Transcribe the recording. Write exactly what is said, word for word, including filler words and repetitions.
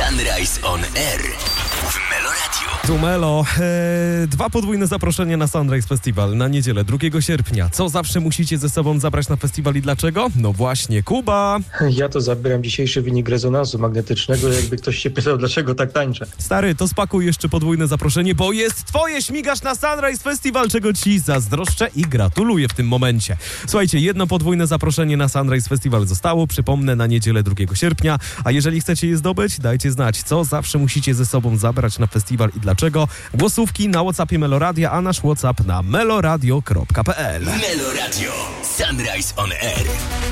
Sunrise on Air w Melo Radio. Tu Melo. Eee, dwa podwójne zaproszenia na Sunrise Festival na niedzielę drugiego sierpnia. Co zawsze musicie ze sobą zabrać na festiwal i dlaczego? No właśnie, Kuba. Ja to zabieram dzisiejszy wynik rezonansu magnetycznego, jakby ktoś się pytał, dlaczego tak tańczę. Stary, to spakuj jeszcze podwójne zaproszenie, bo jest twoje, śmigasz na Sunrise Festival, czego ci zazdroszczę i gratuluję w tym momencie. Słuchajcie, jedno podwójne zaproszenie na Sunrise Festival zostało, przypomnę, na niedzielę drugiego sierpnia, a jeżeli chcecie je zdobyć, dajcie znać, co zawsze musicie ze sobą zabrać na festiwal i dlaczego. Głosówki na WhatsAppie Meloradia, a nasz WhatsApp na meloradio kropka p l. Melo Radio. Sunrise on Air.